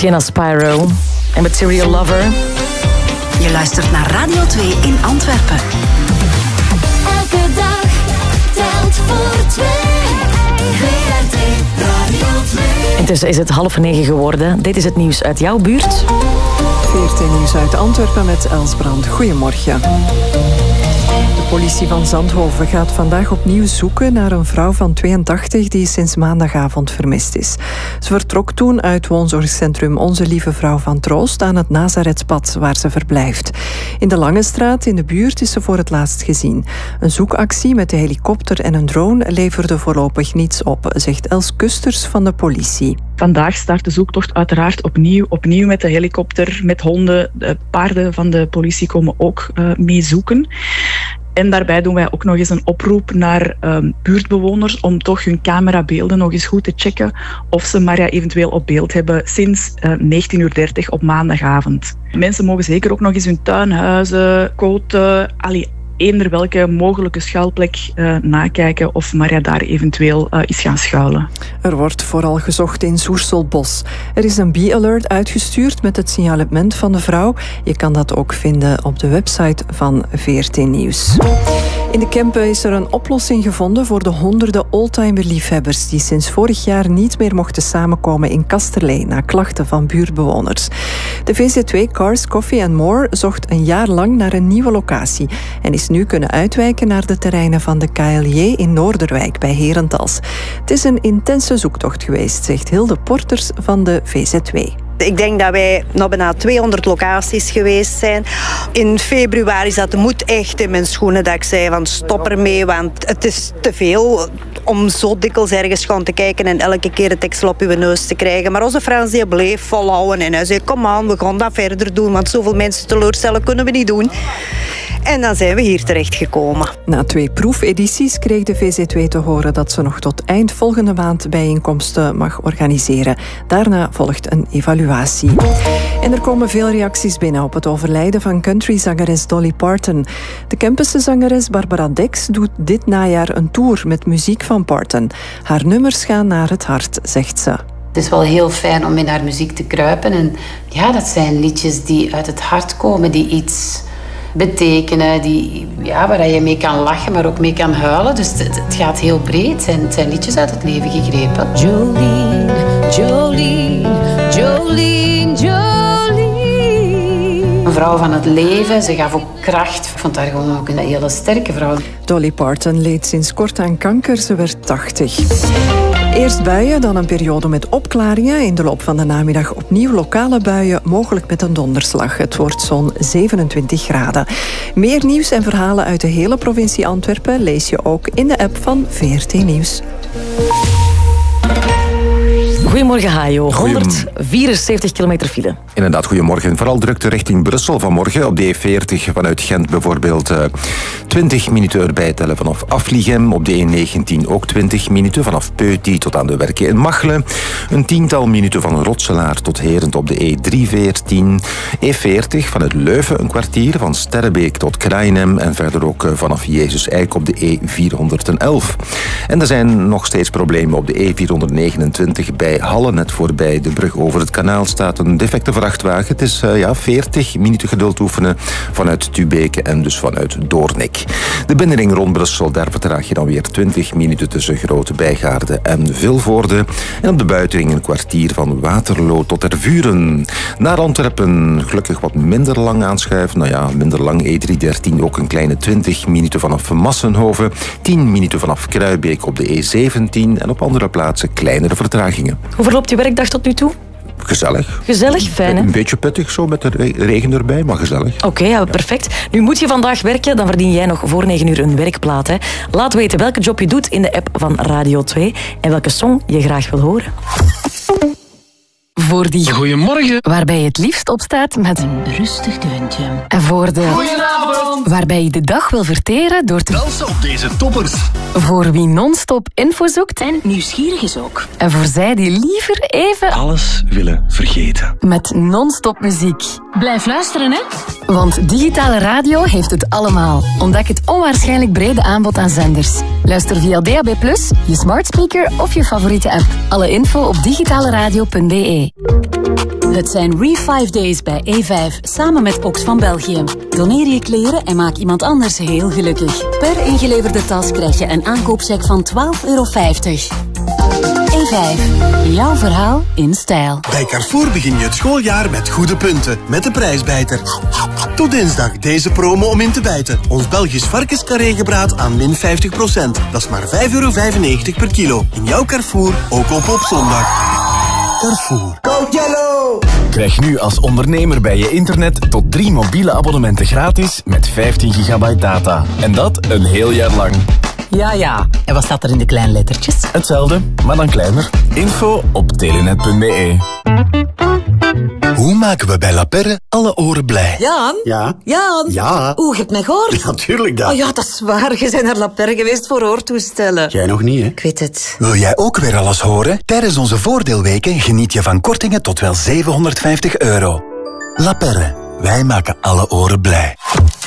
Sienna Spyro en Material Lover. Je luistert naar Radio 2 in Antwerpen. Elke dag telt voor 2. VRT Radio 2. Intussen is het 8:30 geworden. Dit is het nieuws uit jouw buurt. VRT Nieuws uit Antwerpen met Els Brand. Goedemorgen. De politie van Zandhoven gaat vandaag opnieuw zoeken naar een vrouw van 82 die sinds maandagavond vermist is. Ze vertrok toen uit woonzorgcentrum Onze Lieve Vrouw van Troost aan het Nazarethpad waar ze verblijft. In de Lange Straat in de buurt is ze voor het laatst gezien. Een zoekactie met de helikopter en een drone leverde voorlopig niets op, zegt Els Kusters van de politie. Vandaag start de zoektocht uiteraard opnieuw met de helikopter, met honden. De paarden van de politie komen ook mee zoeken. En daarbij doen wij ook nog eens een oproep naar buurtbewoners om toch hun camerabeelden nog eens goed te checken of ze Maria eventueel op beeld hebben sinds 19:30 op maandagavond. Mensen mogen zeker ook nog eens hun tuinhuizen, koten, eender welke mogelijke schuilplek nakijken of Maria daar eventueel is gaan schuilen. Er wordt vooral gezocht in Soerselbos. Er is een bee-alert uitgestuurd met het signalement van de vrouw. Je kan dat ook vinden op de website van VRT Nieuws. In de Kempen is er een oplossing gevonden voor de honderden oldtimer-liefhebbers die sinds vorig jaar niet meer mochten samenkomen in Kasterlee na klachten van buurtbewoners. De VZ2 Cars, Coffee and More zocht een jaar lang naar een nieuwe locatie en is nu kunnen uitwijken naar de terreinen van de KLJ in Noorderwijk bij Herentals. Het is een intense zoektocht geweest, zegt Hilde Porters van de VZ2. Ik denk dat wij nog bijna 200 locaties geweest zijn. In februari zat de moed echt in mijn schoenen dat ik zei van stop ermee, want het is te veel om zo dikwijls ergens gewoon te kijken en elke keer het deksel op uw neus te krijgen. Maar onze Frans die bleef volhouden en hij zei kom aan, we gaan dat verder doen, want zoveel mensen teleurstellen kunnen we niet doen. En dan zijn we hier terechtgekomen. Na 2 proefedities kreeg de VZ2 te horen dat ze nog tot eind volgende maand bijeenkomsten mag organiseren. Daarna volgt een evaluatie. En er komen veel reacties binnen op het overlijden van countryzangeres Dolly Parton. De Kempense zangeres Barbara Dex doet dit najaar een tour met muziek van Parton. Haar nummers gaan naar het hart, zegt ze. Het is wel heel fijn om in haar muziek te kruipen. En ja, dat zijn liedjes die uit het hart komen, die iets betekenen, waar je mee kan lachen, maar ook mee kan huilen. Dus het gaat heel breed. Het zijn liedjes uit het leven gegrepen. Jolene, Jolene, Jolene, Jolene. Een vrouw van het leven. Ze gaf ook kracht. Ik vond haar gewoon ook een hele sterke vrouw. Dolly Parton leed sinds kort aan kanker. Ze werd 80. Eerst buien, dan een periode met opklaringen. In de loop van de namiddag opnieuw lokale buien, mogelijk met een donderslag. Het wordt zo'n 27 graden. Meer nieuws en verhalen uit de hele provincie Antwerpen lees je ook in de app van VRT Nieuws. Goedemorgen, Hajo. 174 kilometer file. Inderdaad, goedemorgen. Vooral drukte richting Brussel vanmorgen. Op de E40 vanuit Gent bijvoorbeeld 20 minuten erbij tellen vanaf Afligem. Op de E19 ook 20 minuten vanaf Peuty tot aan de Werken in Machelen. Een 10-tal minuten van Rotselaar tot Herent op de E314. E40 vanuit Leuven een kwartier, van Sterrebeek tot Krainem. En verder ook vanaf Jezus Eik op de E411. En er zijn nog steeds problemen op de E429 bij Halle. Net voorbij de brug over het kanaal staat een defecte vrachtwagen. Het is 40 minuten geduld oefenen vanuit Tubeke en dus vanuit Doornik. De binnenring rond Brussel, daar vertraag je dan weer 20 minuten tussen Grote Bijgaarde en Vilvoorde. En op de buitenring een kwartier van Waterloo tot Tervuren. Naar Antwerpen gelukkig wat minder lang aanschuiven. Minder lang. E313 ook een kleine 20 minuten vanaf Massenhoven. 10 minuten vanaf Kruibeke op de E17. En op andere plaatsen kleinere vertragingen. Hoe verloopt je werkdag tot nu toe? Gezellig. Gezellig, fijn hè? Een beetje pittig zo met de regen erbij, maar gezellig. Oké, perfect. Nu moet je vandaag werken, dan verdien jij nog voor 9 uur een werkplaat. Hè. Laat weten welke job je doet in de app van Radio 2 en welke song je graag wil horen. Voor die goeiemorgen, waarbij je het liefst opstaat met een rustig deuntje. En voor de goedenavond, waarbij je de dag wil verteren door te dansen op deze toppers. Voor wie non-stop info zoekt En nieuwsgierig is ook. en voor zij die liever even Alles willen vergeten. met non-stop muziek. Blijf luisteren, hè. Want digitale radio heeft het allemaal. Ontdek het onwaarschijnlijk brede aanbod aan zenders. Luister via DAB+, je smart speaker of je favoriete app. Alle info op digitaleradio.be. Het zijn Re5 Days bij E5, samen met Oxfam België. Doneer je kleren en maak iemand anders heel gelukkig. Per ingeleverde tas krijg je een aankoopcheck van €12,50. E5, jouw verhaal in stijl. Bij Carrefour begin je het schooljaar met goede punten, met de prijsbijter. Tot dinsdag deze promo om in te bijten. Ons Belgisch varkenscarré-gebraad aan min 50%. Dat is maar €5,95 per kilo. In jouw Carrefour, ook op zondag. Carrefour. Go Yellow! Krijg nu als ondernemer bij je internet tot 3 mobiele abonnementen gratis met 15 gigabyte data. En dat een heel jaar lang. Ja. En wat staat er in de kleine lettertjes? Hetzelfde, maar dan kleiner. Info op telenet.be. Hoe maken we bij La Perre alle oren blij? Jan? Ja? Jan? Ja? Oeh, je hebt mij gehoord? Natuurlijk dat. Oh ja, dat is waar. Je bent naar La Perre geweest voor oortoestellen. Jij nog niet, hè? Ik weet het. Wil jij ook weer alles horen? Tijdens onze voordeelweken geniet je van kortingen tot wel €750. La Perre. Wij maken alle oren blij.